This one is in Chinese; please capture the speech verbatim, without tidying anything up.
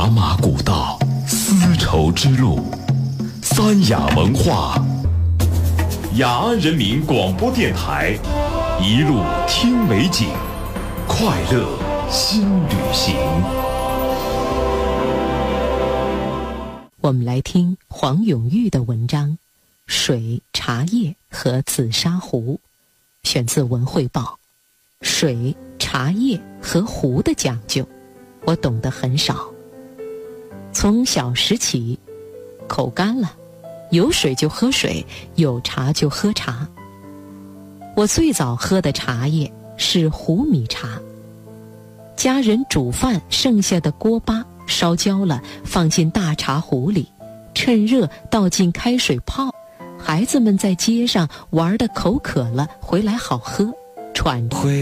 茶马古道，丝绸之路，三雅文化。雅安人民广播电台，一路听美景，快乐新旅行。 我们来听黄永玉的文章《水、茶叶和紫砂壶》，选自《文汇报》。水、茶叶和壶的讲究，我懂得很少。从小时起，口干了，有水就喝水，有茶就喝茶。我最早喝的茶叶是壶米茶，家人煮饭剩下的锅巴烧焦了，放进大茶壶里，趁热倒进开水泡。孩子们在街上玩得口渴了，回来好喝，喘着。